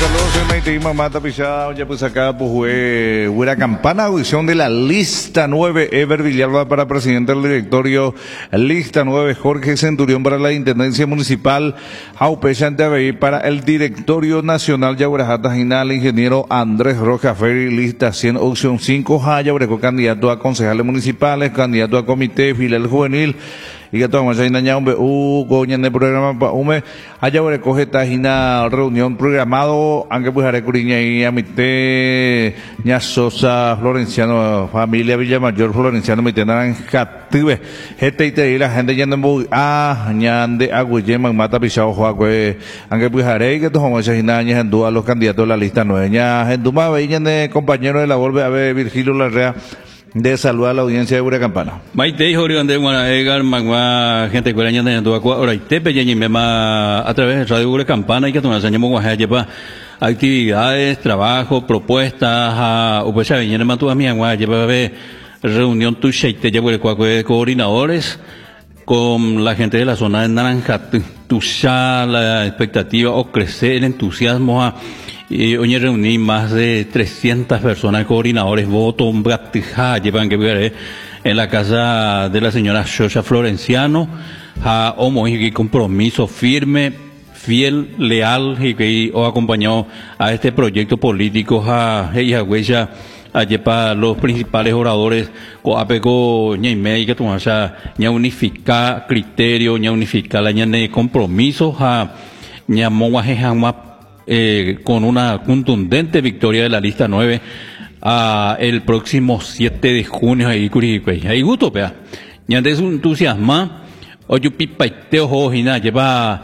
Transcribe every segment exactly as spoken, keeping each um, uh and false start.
Saludos, soy Maite Mata Pichado, ya pues acá pues fue una campana audición de la lista nueve, Ever Villalba para presidente del directorio, lista nueve, Jorge Centurión para la Intendencia Municipal, Jaupechante Abey para el directorio nacional, Yaurajata Ginal, ingeniero Andrés Roja Ferri, lista cien, opción cinco, Jayaureco, candidato a concejales municipales, candidato a comité, filial juvenil, y que tomamos ahí naña un u goñan de programa pa ume allá por coge tajina reunión programado aunque pues haré curiña y amité ña Sosa Florenciano familia Villamayor Florenciano me tendrán cative gente y te la gente yendo muy ah ñande agüe mata pisao juaque aunque pues haré que tomamos ahí naña en duda los candidatos de la lista nueve ña en duma veían de compañero de la volve a ver Virgilio Larrea de saludar a la audiencia de Ura Campana. Maite y Jorge Andrés Guanaegar, magma gente que de Antuacua, ahora y tepe y mema a través de Radio Ura Campana y que nos enseñamos guaje lleva actividades, trabajo, propuestas, a Upecha Viñera Matua mi agua lleva reunión tu sheite lleva el cuaco de coordinadores con la gente de la zona de Naranja, tu ya la expectativa o crecer el entusiasmo a y hoy reuní más de trescientas personas, coordinadores, voto, un bratija, llevan que ver en la casa de la señora Xoxa Florenciano, a homo y compromiso firme, fiel, leal y que o acompañado a este proyecto político a ella huella allí para los principales oradores coapeco ña y media que toma ña unificar criterio, ña unificar la ña de compromisos a ña monguaje jamás Eh, con una contundente victoria de la lista nueve a el próximo siete de junio ahí Curicue. Ahí gusto, pea. Y antes un entusiasma, oye pipa y teo jojina lleva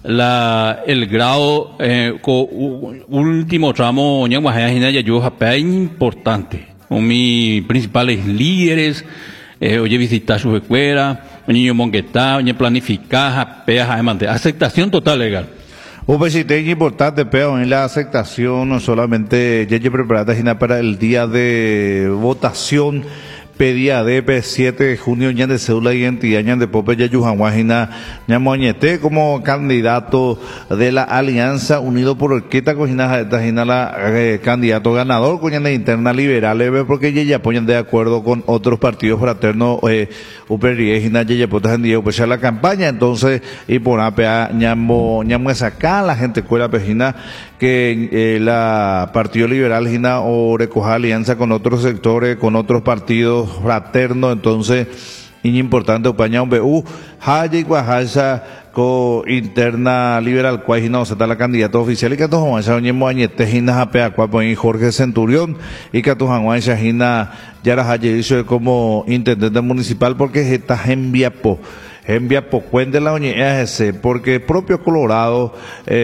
la el grado eh, co, u, último tramo ña guajajina ya yo japea importante. Con mis principales líderes, eh, oye visitar su escuela, niño monguetá, oye planificar, japea, jamante. Aceptación total legal. Un besito importante, pero en la aceptación, no solamente ya preparada para el día de votación, pedía de siete de junio, ya de cédula de identidad, ya de Pope, ya Yujanguajina, ya Moñete como candidato de la Alianza Unido por Orquesta, cojina, tajina la eh, candidato ganador, con de interna liberal, eh, porque ya ya apoyan de acuerdo con otros partidos fraternos, eh, Uperiegina, ya ya potas en día, pues la campaña, entonces, y por apea, ñamo, ñamo sacar la gente cuela pejina, que eh, la Partido Liberal, Gina, o recoja alianza con otros sectores, con otros partidos fraternos, entonces, es importante, opaña un B U, haya y guajalsa, co interna liberal, cual no se está la candidata oficial y que tu Juancha Oñemo Añete Gina Japea, cual Jorge Centurión y que tu Juancha Gina Yara Hayerisho como intendente municipal porque está en Viapo. Envía poco de la oña ese porque propio Colorado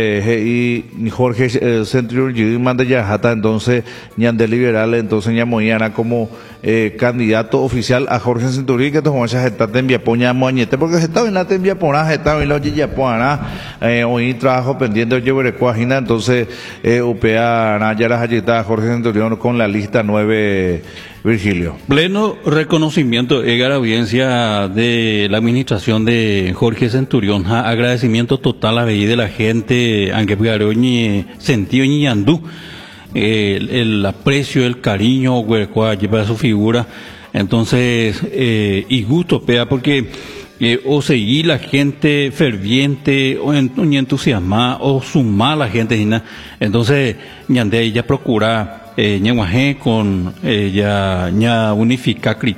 eh, y Jorge eh, Centurión y manda ya jata entonces ñan de liberal entonces ña moyana como eh, candidato oficial a Jorge Centurión que tomó esa jeta te envía poña moñete porque se está en la te envía pona está en la oye ya pona eh, hoy trabajo pendiente de llevar cuajina entonces eh, upea nayara jayeta Jorge Centurión con la lista nueve. Virgilio. Pleno reconocimiento y audiencia de la administración de Jorge Centurión. Agradecimiento total a de la gente, aunque Pugaroñi sentido ni andú. El, el aprecio, el cariño que lleva su figura. Entonces, eh, y gusto, pea, porque eh, o seguir la gente ferviente, o, en, o entusiasmada, o sumar la gente. Entonces, ñande ella procura. Eh, ña con eh, ya ña unificar